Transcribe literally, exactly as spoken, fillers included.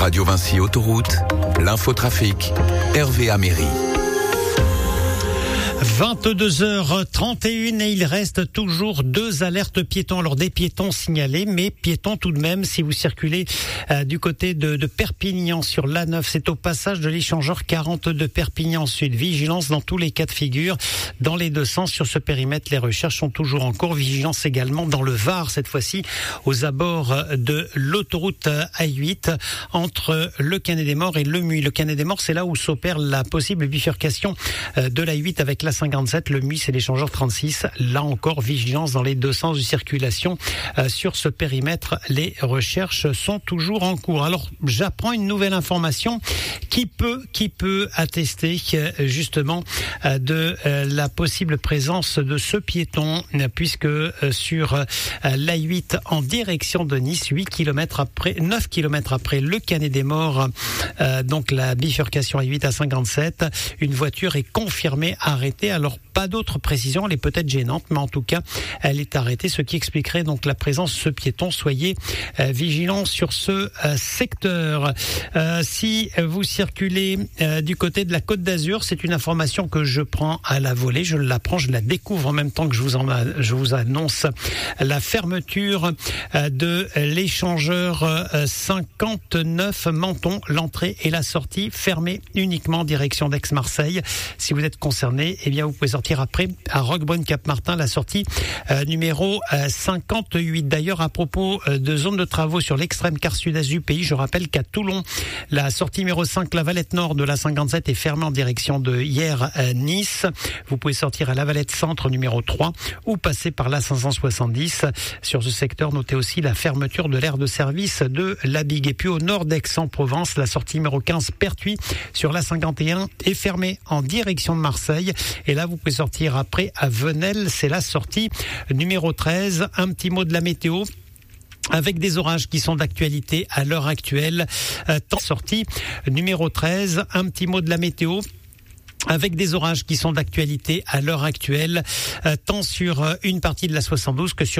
Radio Vinci Autoroute, l'infotrafic, Hervé Améry. vingt-deux heures trente et une et il reste toujours deux alertes piétons. Alors des piétons signalés, mais piétons tout de même si vous circulez euh, du côté de, de Perpignan sur l'A neuf. C'est au passage de l'échangeur quarante de Perpignan Sud. Vigilance dans tous les cas de figure, dans les deux sens sur ce périmètre. Les recherches sont toujours en cours. Vigilance également dans le Var, cette fois-ci aux abords de l'autoroute A huit entre le Canet des Morts et le Muy. Le Canet des Morts, c'est là où s'opère la possible bifurcation de l'A huit avec la cinquante-sept, le Muy c'est l'échangeur trente-six. Là encore, vigilance dans les deux sens de circulation euh, sur ce périmètre. Les recherches sont toujours en cours. Alors, j'apprends une nouvelle information qui peut, qui peut attester euh, justement euh, de euh, la possible présence de ce piéton, euh, puisque euh, sur euh, l'A huit en direction de Nice, huit kilomètres après, neuf kilomètres après le Canet des Morts, euh, donc la bifurcation A huit à cinquante-sept, une voiture est confirmée arrêtée. Alors, pas d'autres précisions, elle est peut-être gênante, mais en tout cas, elle est arrêtée, ce qui expliquerait donc la présence de ce piéton. Soyez euh, vigilants sur ce euh, secteur. Euh, si vous circulez euh, du côté de la Côte d'Azur, c'est une information que je prends à la volée, je l'apprends, je la découvre en même temps que je vous, en, je vous annonce la fermeture euh, de l'échangeur euh, cinquante-neuf Menton, l'entrée et la sortie fermée uniquement en direction d'Aix-Marseille. Si vous êtes concerné, eh bien vous pouvez sortir après à Roquebrune-Cap-Martin, la sortie euh, numéro euh, cinquante-huit. D'ailleurs, à propos euh, de zone de travaux sur l'extrême quart sud-est du pays, je rappelle qu'à Toulon, la sortie numéro cinq, la Valette Nord de la cinquante-sept est fermée en direction de hier à Nice. Vous pouvez sortir à la Valette Centre numéro trois ou passer par la cinq cent soixante-dix. Sur ce secteur, notez aussi la fermeture de l'aire de service de la Bigue. Et puis au nord d'Aix-en-Provence, la sortie numéro quinze Pertuis sur la cinquante et un est fermée en direction de Marseille. Et là, vous pouvez sortir après à Venelle, c'est la sortie numéro treize. Un petit mot de la météo. Avec des orages qui sont d'actualité à l'heure actuelle. Euh, temps sortie numéro treize. Un petit mot de la météo. Avec des orages qui sont d'actualité à l'heure actuelle, euh, tant sur euh, une partie de la soixante-douze que sur